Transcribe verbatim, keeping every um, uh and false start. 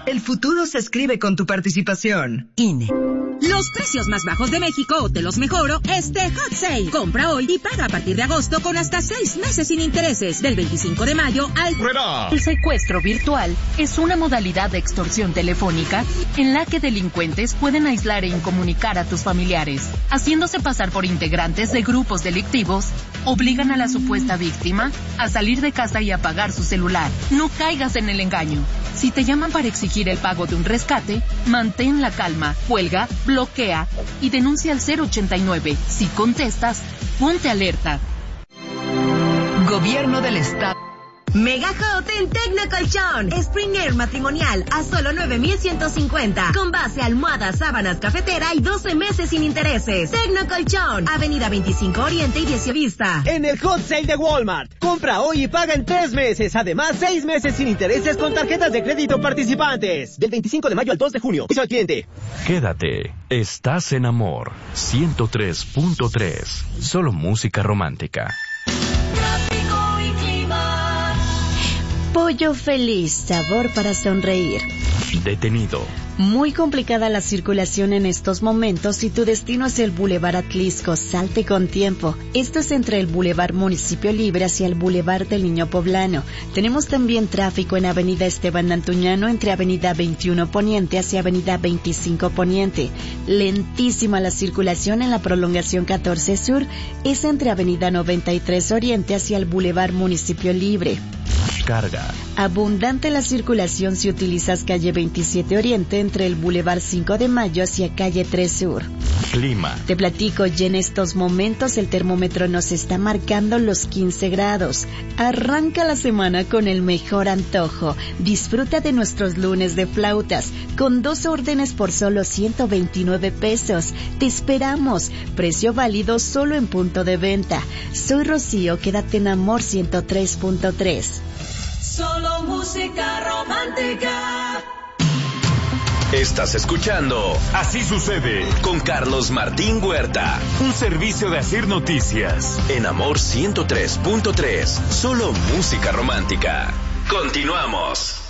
El futuro se escribe con tu participación. I N E. Los precios más bajos de México te los mejoro este Hot Sale. Compra hoy y paga a partir de agosto con hasta seis meses sin intereses. Del veinticinco de mayo al... El secuestro virtual es una modalidad de extorsión telefónica en la que delincuentes pueden aislar e incomunicar a tus familiares. Haciéndose pasar por integrantes de grupos delictivos, obligan a la supuesta víctima a salir de casa y apagar su celular. No caigas en el engaño. Si te llaman para exigir el pago de un rescate, mantén la calma, cuelga, bloquea y denuncia al cero ochenta y nueve. Si contestas, ponte alerta. Gobierno del Estado. Mega Hot en Tecnocolchón. Spring Air matrimonial a solo nueve mil ciento cincuenta. Con base, almohada, sábanas, cafetera y doce meses sin intereses. Tecnocolchón. Avenida veinticinco Oriente y diez Vista. En el Hot Sale de Walmart. Compra hoy y paga en tres meses. Además, seis meses sin intereses con tarjetas de crédito participantes. Del veinticinco de mayo al dos de junio. Piso al cliente. Quédate. Estás en Amor. ciento tres punto tres. Solo música romántica. Pollo Feliz, sabor para sonreír. Detenido. Muy complicada la circulación en estos momentos. Si tu destino es el Boulevard Atlisco, salte con tiempo. Esto es entre el Boulevard Municipio Libre hacia el Boulevard del Niño Poblano. Tenemos también tráfico en Avenida Esteban Antuñano entre Avenida veintiuno Poniente hacia Avenida veinticinco Poniente. Lentísima la circulación en la prolongación catorce Sur. Es entre Avenida noventa y tres Oriente hacia el Boulevard Municipio Libre. Carga. Abundante la circulación si utilizas calle veintisiete Oriente entre el Boulevard cinco de Mayo hacia calle tres Sur. Clima. Te platico, y en estos momentos el termómetro nos está marcando los quince grados. Arranca la semana con el mejor antojo. Disfruta de nuestros lunes de flautas con dos órdenes por solo ciento veintinueve pesos. Te esperamos. Precio válido solo en punto de venta. Soy Rocío, quédate en Amor ciento tres punto tres. Solo música romántica. Estás escuchando Así Sucede con Carlos Martín Huerta. Un servicio de Asir Noticias. En Amor ciento tres punto tres. Solo música romántica. Continuamos.